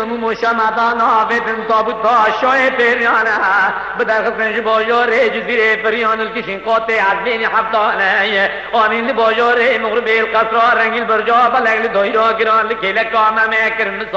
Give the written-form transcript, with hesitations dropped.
مو مشامدان آفتن تابوت شای پیریانه بدرخ کنج باجاره جزیره پریان الکشین قاطع از بین حفتانه آنین باجاره مغرب القصرار رنگیل برجا بلغل دویرا گران لکیل کامه میکرن